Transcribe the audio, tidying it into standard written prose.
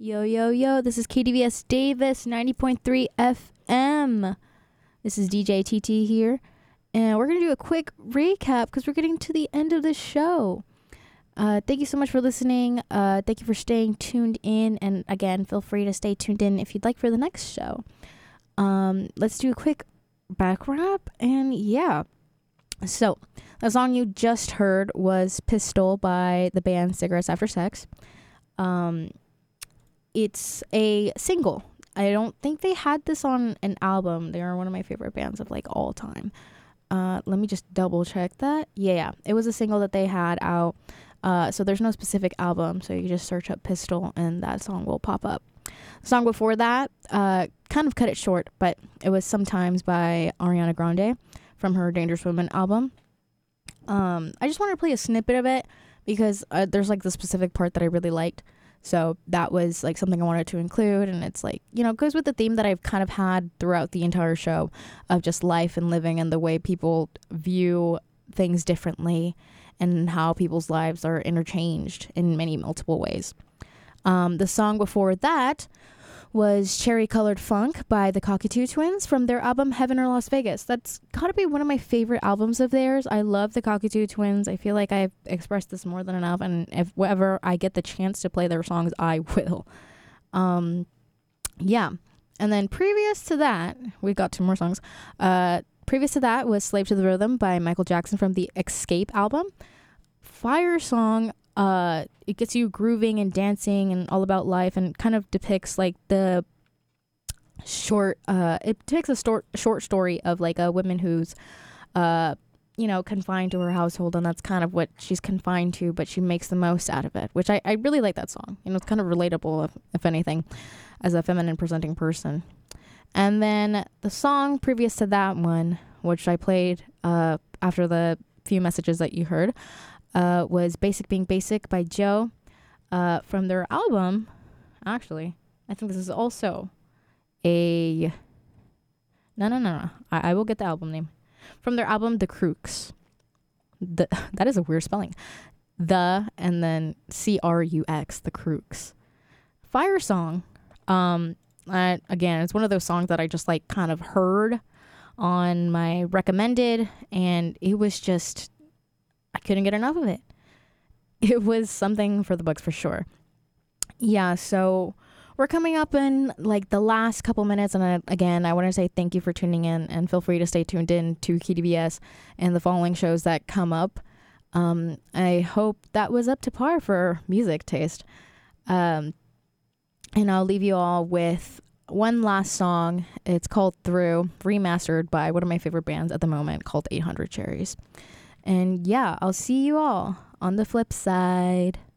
Yo, yo, yo, this is KDVS Davis, 90.3 FM. This is DJ TT here, and we're going to do a quick recap because we're getting to the end of the show. Thank you so much for listening. Thank you for staying tuned in, and again, feel free to stay tuned in if you'd like for the next show. Let's do a quick back wrap, and yeah. So, the song you just heard was Pistol by the band Cigarettes After Sex. It's a single. I don't think they had this on an album. They are one of my favorite bands of like all time. Let me just double check that. Yeah, it was a single that they had out. So there's no specific album. So you just search up Pistol and that song will pop up. The song before that, kind of cut it short, but it was Sometimes by Ariana Grande from her Dangerous Women album. I just wanted to play a snippet of it because there's like the specific part that I really liked. So that was like something I wanted to include, and it's like, you know, goes with the theme that I've kind of had throughout the entire show of just life and living and the way people view things differently and how people's lives are interchanged in many multiple ways. The song before that was Cherry Colored Funk by the Cockatoo Twins from their album Heaven or Las Vegas. That's gotta be one of my favorite albums of theirs. I love the Cockatoo Twins. I feel like I've expressed this more than enough, and if ever I get the chance to play their songs, I will. Yeah. And then previous to that, we got two more songs. Previous to that was Slave to the Rhythm by Michael Jackson from the Escape album. Fire song. It gets you grooving and dancing and all about life, and kind of depicts like the short it depicts a short story of like a woman who's you know, confined to her household, and that's kind of what she's confined to, but she makes the most out of it, which I really like that song. You know, it's kind of relatable if anything, as a feminine presenting person. And then the song previous to that one, which I played after the few messages that you heard, was Basic Being Basic by Joe from their album. Actually, I think this is also a... No. I will get the album name. From their album, The Crooks. That is a weird spelling. The, and then C-R-U-X, The Crooks. Fire song. Again, it's one of those songs that I just like kind of heard on my recommended, and it was just... I couldn't get enough of it. It was something for the books for sure. Yeah, so we're coming up in like the last couple minutes, and again, I want to say thank you for tuning in, and feel free to stay tuned in to KDVS and the following shows that come up. I hope that was up to par for music taste. And I'll leave you all with one last song. It's called Through, remastered by one of my favorite bands at the moment called 800 Cherries. And yeah, I'll see you all on the flip side.